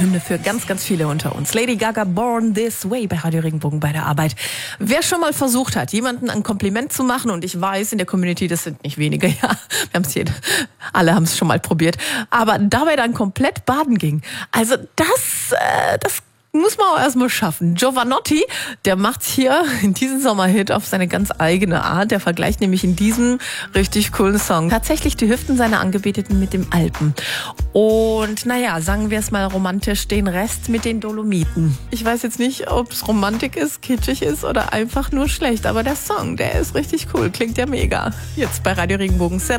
Hymne für ganz, ganz viele unter uns. Lady Gaga, Born This Way bei Radio Regenbogen bei der Arbeit. Wer schon mal versucht hat, jemanden ein Kompliment zu machen, und ich weiß, in der Community, das sind nicht wenige, ja, alle haben es schon mal probiert, aber dabei dann komplett baden ging. Also das muss man auch erstmal schaffen. Jovanotti, der macht's hier in diesem Sommerhit auf seine ganz eigene Art. Der vergleicht nämlich in diesem richtig coolen Song tatsächlich die Hüften seiner Angebeteten mit dem Alpen. Und naja, sagen wir es mal romantisch, den Rest mit den Dolomiten. Ich weiß jetzt nicht, ob es Romantik ist, kitschig ist oder einfach nur schlecht. Aber der Song, der ist richtig cool. Klingt ja mega. Jetzt bei Radio Regenbogen.